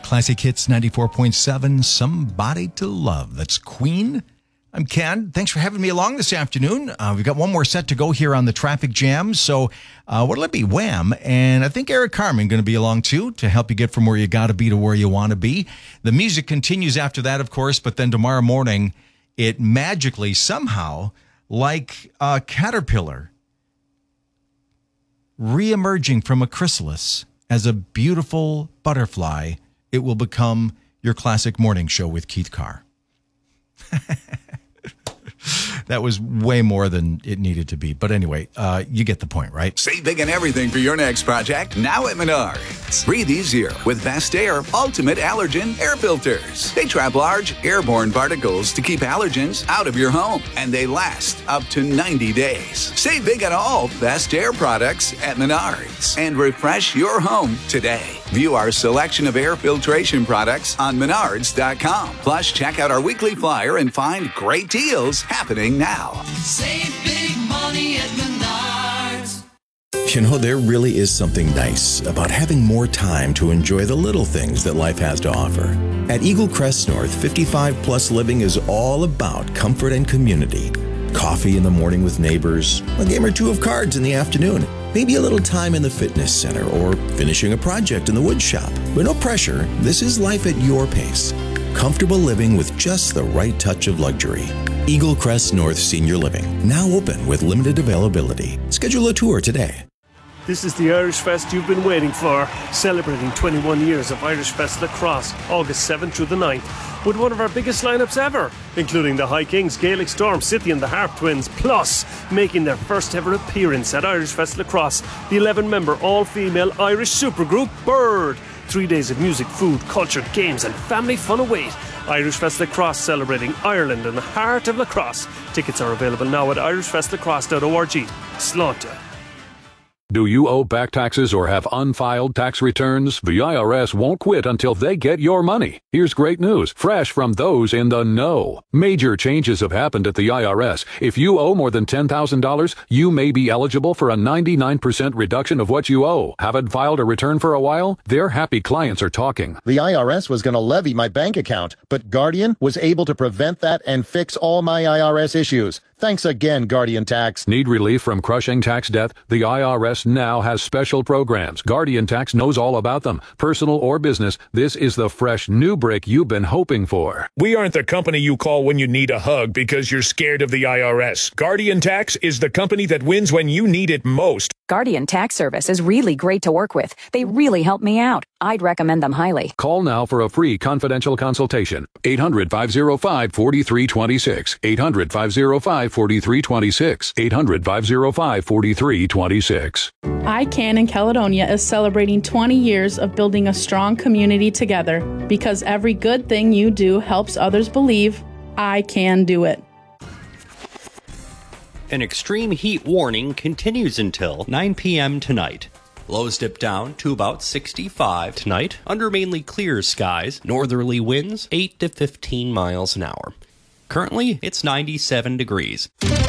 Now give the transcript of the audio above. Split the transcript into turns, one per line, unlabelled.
Classic Hits 94.7, Somebody to Love. That's Queen. I'm Ken. Thanks for having me along this afternoon. We've got one more set to go here on the traffic jam. So what'll it be? Wham! And I think Eric Carmen going to be along too to help you get from where you got to be to where you want to be. The music continues after that, of course, but then tomorrow morning, it magically somehow, like a caterpillar, re-emerging from a chrysalis as a beautiful butterfly, it will become your classic morning show with Keith Carr. That was way more than it needed to be. But anyway, you get the point, right?
Save big on everything for your next project now at Menards. Breathe easier with Best Air Ultimate Allergen Air Filters. They trap large airborne particles to keep allergens out of your home, and they last up to 90 days. Save big on all Best Air products at Menards and refresh your home today. View our selection of air filtration products on Menards.com. Plus, check out our weekly flyer and find great deals happening now.
Save big money at Menards.
You know, there really is something nice about having more time to enjoy the little things that life has to offer. At Eagle Crest North, 55-plus living is all about comfort and community. Coffee in the morning with neighbors, a game or two of cards in the afternoon, maybe a little time in the fitness center or finishing a project in the wood shop. But no pressure, this is life at your pace. Comfortable living with just the right touch of luxury. Eagle Crest North Senior Living, now open with limited availability. Schedule a tour today.
This is the Irish Fest you've been waiting for, celebrating 21 years of Irish Fest Lacrosse, August 7th through the 9th, with one of our biggest lineups ever, including the High Kings, Gaelic Storm, City and the Harp Twins, plus making their first ever appearance at Irish Fest Lacrosse, the 11-member all-female Irish supergroup Bird. 3 days of music, food, culture, games and family fun await. Irish Fest Lacrosse, celebrating Ireland and the heart of lacrosse. Tickets are available now at irishfestlacrosse.org. Slánta.
Do you owe back taxes or have unfiled tax returns? The IRS won't quit until they get your money. Here's great news, fresh from those in the know. Major changes have happened at the IRS. If you owe more than $10,000, you may be eligible for a 99% reduction of what you owe. Haven't filed a return for a while? Their happy clients are talking.
The IRS was going to levy my bank account, but Guardian was able to prevent that and fix all my IRS issues. Thanks again, Guardian Tax.
Need relief from crushing tax debt? The IRS now has special programs. Guardian Tax knows all about them. Personal or business, this is the fresh new break you've been hoping for.
We aren't the company you call when you need a hug because you're scared of the IRS. Guardian Tax is the company that wins when you need it most.
Guardian Tax Service is really great to work with. They really help me out. I'd recommend them highly.
Call now for a free confidential consultation. 800-505-4326. 800-505-4326. 800-505-4326.
ICANN in Caledonia is celebrating 20 years of building a strong community together because every good thing you do helps others believe I can do it.
An extreme heat warning continues until 9 p.m. tonight. Lows dip down to about 65 tonight under mainly clear skies. Northerly winds 8 to 15 miles an hour. Currently, it's 97 degrees.